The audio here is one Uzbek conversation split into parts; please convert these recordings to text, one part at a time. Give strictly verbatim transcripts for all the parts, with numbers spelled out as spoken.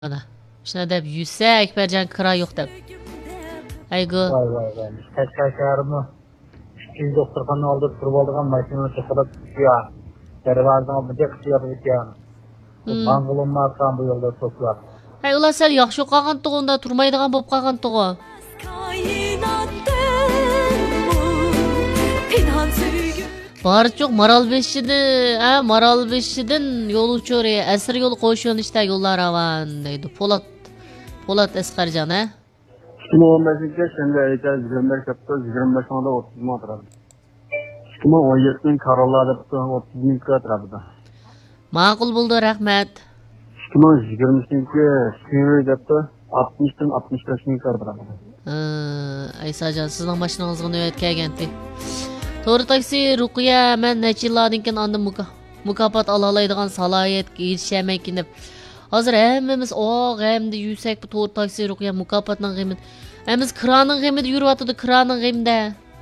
Ana. Shuna deb yursa Akbarjon kira yo'q deb. Aygo. Vay vay vay. Qashqar shahrimi ikkinchi doktorxona oldida turib olgan mashina chiqarib tushgan. Darvozani bir qisib o'tgan. Bang'ilonlardan bu yo'lda to'plab. Ay ular sal yaxshi qolgan tug'unda turmaydigan bo'lib qolgan tug'i. Barchoq Maralbeshidan, ha, Maralbeshidan yo'l uchori, asr yo'l qo'sh yo'nalishda yo'llar avan deydi. Po'lat Po'lat Asqarjon, ha? ikki ming o'n beshinchi senda aytadi yigirma besh kapta yigirma besh mingda o'ttiz ming turadi. ikki ming o'n yetti Karolla deb o'ttiz ming turadi. Ma'qul bo'ldi, rahmat. ikki ming yigirma uchinchi Siri deb oltmish dan oltmish besh ming turadi. Ha, Aysajon, sizning mashinangizga navbat kelgandi. To'g'ri taksi Ruqiya men necha yillardan keyin andan mukofot ola oladigan salohiyatga erishamaykin deb. Hozir hammamiz o g'amda yursak bu to'g'ri taksi Ruqiya mukofotning g'amida. Hammamiz kiraning g'amida yuryapti, kiraning g'amida.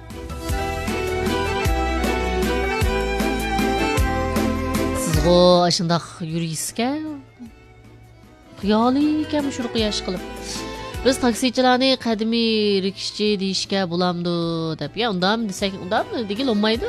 Sizgo ashundaq yurishga xiyoliy ekan shu Ruqiya ish qilib. Biz taksichilarni qadimiy rikishchi deyishga bo'lamdi deb. Ya undam desak, undammi degil olmaydi.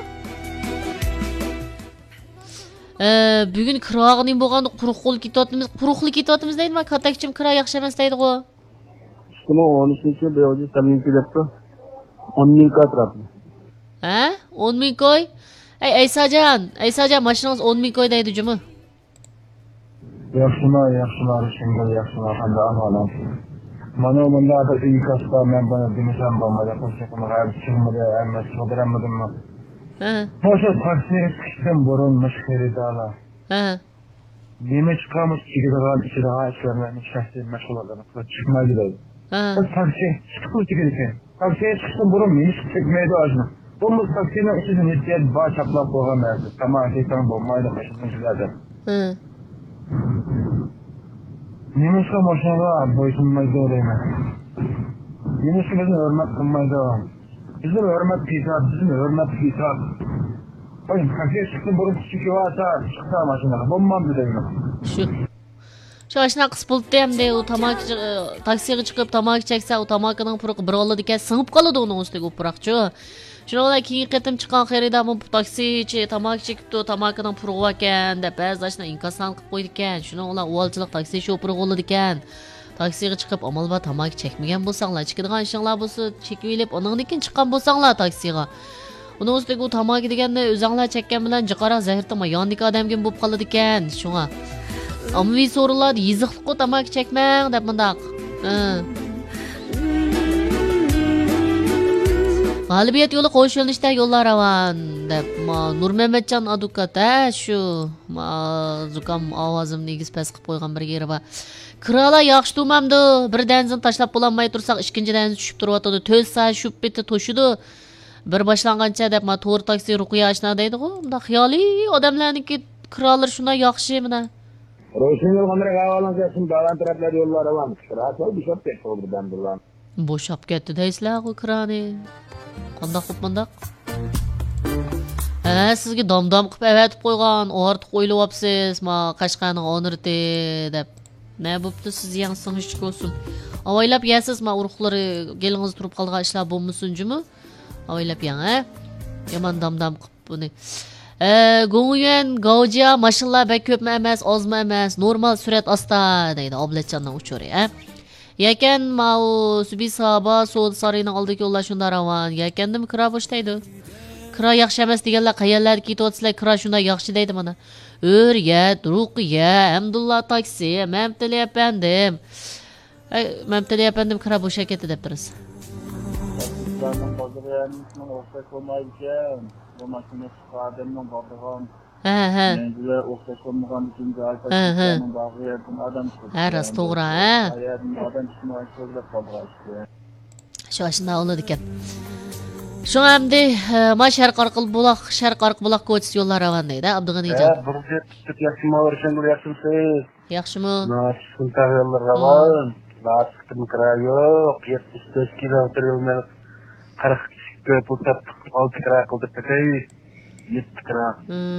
Ee, bugun kirog'ning bo'lganda quruq qo'l ketyapmiz, quruqlik ketyapmiz deydimi? Katakchim kira yaxshi emas deydi-ku. ikki ming o'n uchinchi beyo'ji saminki debdi. o'n ming turadi. Ha? o'n ming koy? Ey Aysajon, Aysajon mashinangiz o'n ming koy deydi jumi. Yaxshima, yaxshima, shunday yaxshima qanda amalan. Mana bunda da iyi kasba men bana demişem bombayla koşuyorum. Gayet çıkmadı, ama çıkaramadım mı? Ha. Boşa taksiye çıktım burun müşkeri dağla. Ha. Dime çıkamış çıkıda kalan içi daha işlerine şahsi meşgul olalım. Çıkmaydı da. Ha. Taksiye çıkıp çıkırken. Taksiye çıktım burun meniş çıkmaydı ağzına. Bomba taksinin içinde nitiyet bağ çaplak koyamazdı. Tamam, şeytan bombayla başını güzeldi. Ha. Немешқа машинаға бойсынмайды орайма. Немешқа біздің өрмәт қылмайды. Біздің өрмәт кейсат, біздің өрмәт кейсат. Oyun, kafeye çıktım, burun küçük varsa çıksa машинаға. Болмамды деймін. Şu. Şu aşına qıs buldu hamda o tamak taksiga chiqib tamak cheksa, o tamakining puruqi bir oladi ekan, singib qoladi uning ustiga u puruqchi. Shuningdek keyin qatim chiqqan xaridor bu taksichi tamak chekibdi, tamakining puruqi ekan deb ba'zilar inkosdan qilib qo'ydi ekan. Shuningdek uvalchilik taksi shoferi bo'ladi ekan. Taksiga chiqib amalba tamak chekmagan bo'lsanglar, chekadigan ishinglar bo'lsa, chekib olib, undan keyin chiqqan bo'lsanglar taksiga. Uning ustiga u tamak deganda o'zinglar chekkan bilan jiqara zahartama yondagi odamga bo'lib qoladi ekan. Shunga Amviy so'rlar yiziqliqqa tamak chekmang deb mundaq. Ha. G'alabiyat yo'li qo'sh yo'nalishda yo'llar avan deb ma Nurmamatjon advokat ha shu ma zukam ovozimni egiz pas qilib qo'ygan bir yeri bor. Kiralar yaxshi tumamdi. Birdan zin tashlab bo'lolmay tursak, ikkinchidan tushib turyapti. to'rt soat shub bitta to'shidi. Bir boshlangancha deb ma to'g'ri taksi Ruqiya ashna deydi-ku. Bunda xiyoliy odamlarniki kiralar shunday yaxshi mana. Ro'shin yo'llarga havolansa shun baland taraflar yo'llari var. Rahat ol, bishop ketdi birdan birdan. Bo'shab ketdi deysizlar-ku kirani. Qandoq qilib bundaq? Ha, sizga domdom qilib avatib qo'ygan, ortiq o'ylayapsiz, ma Qashqarning onirti deb. Ne bo'pti siz yangisin hech ko'rsin. Avaylab yasiz, ma urug'lari gelingiz turib qolgan ishlar bo'lmasin-jimi? Avaylab yang, ha? Yomon domdom qilib buni. Ee, Go'nguyen, Gauja, mashinlar bek ko'pmi emas, ozmi emas, normal surat asta deydi Oblatjondan uchori, ha. Yakan mau Subisaba So'd Sarayning oldiga yo'llar shunda ravan. Yakandim kira boshlaydi. Kira yaxshi emas deganlar qayerlarga ketyapsizlar? Kira shunda yaxshi deydi mana. O'rgat, Ruqiya, Hamdulla taksi, Mamtali apandim. Ay, Mamtali apandim kira bo'sha ketdi deb turasiz. Bizlarning bozorlarning o'xshash bo'lmaydigan, bu mashina xodimning bozordan Ha, ha. Menga o'xshash bo'lmagan uchun aytib Ha, ha. bog'iyatdan adam chiqdi. Ha, rost to'g'ri, ha. Adam chiqmay so'zlab qoldi. Shu ashuna oladi ekan. Shu hamdi ma sharq orqali buloq, sharq orqali buloq ko'chis yo'llar avan deydi Abdug'anijon. Ha, bir jet yaxshimi, o'rishinglar yaxshimisiz? Yaxshimi? Nasıl yo'llar avan? Nasıl kira yo'q, yetmish besh kilometr yo'lni qirq kishi ko'p o'tib olti kira qildi. yetti kira.